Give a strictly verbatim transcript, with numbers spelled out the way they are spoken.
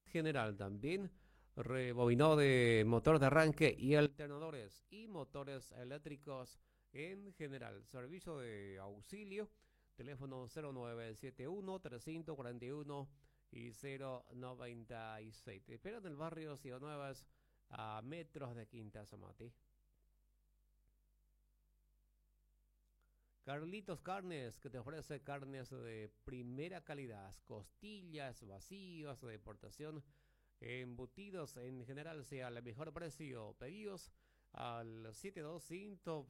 general también, rebobinado de motor de arranque y alternadores y motores eléctricos en general. Servicio de auxilio, teléfono cero nueve siete uno trescientos cuarenta y uno y cero noventa y seis. Te espero en el barrio Ciudad Nuevas, a metros de Quinta Zamati. Carlitos Carnes, que te ofrece carnes de primera calidad, costillas, vacíos de deportación, embutidos en general, sea el mejor precio. Pedidos al siete dos cinco